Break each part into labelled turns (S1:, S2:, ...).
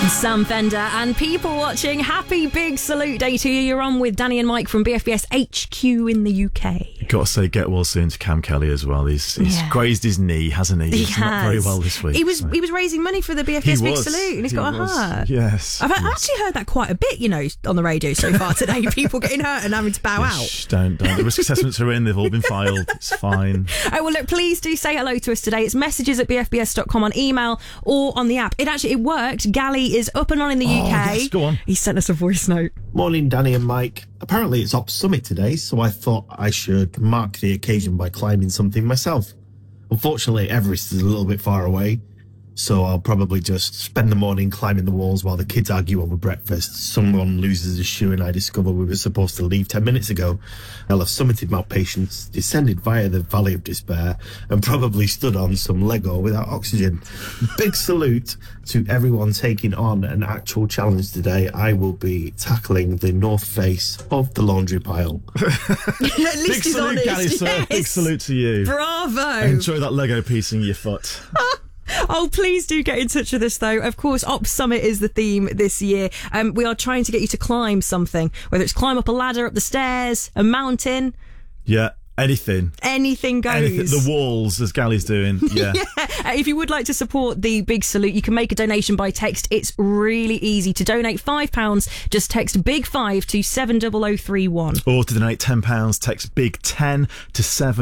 S1: Sam Fender and people watching. Happy Big Salute Day to you. You're on with Danny and Mike from BFBS HQ in the UK.
S2: Got to say, get well soon to Cam Kelly as well. He's grazed his knee, hasn't he? He's not very well this week.
S1: He was raising money for the BFBS Big Salute, and he's got a heart.
S2: Yes.
S1: I've actually heard that quite a bit, on the radio so far today. People getting hurt and having to bow out.
S2: Shh, don't. The risk assessments are in. They've all been filed. It's fine.
S1: Oh, well, look, please do say hello to us today. It's messages@bfbs.com on email or on the app. It worked. Gally is up and running in the UK.
S2: Yes, go on.
S1: He sent us a voice note.
S3: Morning, Danny and Mike. Apparently it's Ops Summit today, so I thought I should mark the occasion by climbing something myself. Unfortunately, Everest is a little bit far away, so I'll probably just spend the morning climbing the walls while the kids argue over breakfast. Someone loses a shoe and I discover we were supposed to leave 10 minutes ago. I'll have summited Mount Patience, descended via the Valley of Despair, and probably stood on some Lego without oxygen. Big salute to everyone taking on an actual challenge today. I will be tackling the north face of the laundry pile.
S1: At least
S2: Big
S1: he's
S2: salute,
S1: honest.
S2: Gally, sir.
S1: Yes.
S2: Big salute to you.
S1: Bravo.
S2: Enjoy that Lego piece in your foot.
S1: Oh, please do get in touch with us, though. Of course, Ops Summit is the theme this year. We are trying to get you to climb something, whether it's climb up a ladder, up the stairs, a mountain.
S2: Yeah. Anything goes.
S1: Anything.
S2: The walls, as Gally's doing. Yeah.
S1: If you would like to support the Big Salute, you can make a donation by text. It's really easy. To donate £5, just text Big 5 to 70031.
S2: Or to donate £10, text Big 10 to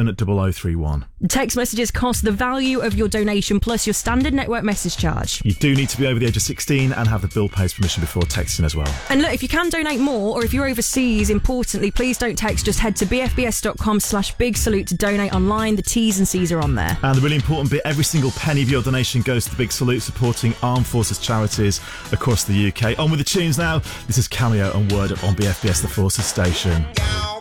S2: 70031.
S1: Text messages cost the value of your donation plus your standard network message charge.
S2: You do need to be over the age of 16 and have the Bill Pays permission before texting as well.
S1: And look, if you can donate more, or if you're overseas, importantly, please don't text. Just head to bfbs.com/Big Salute to donate online. The T's and C's are on there.
S2: And the really important bit, every single penny of your donation goes to the Big Salute, supporting armed forces charities across the UK. On with the tunes now. This is Cameo and Word Up on BFBS, the Forces station.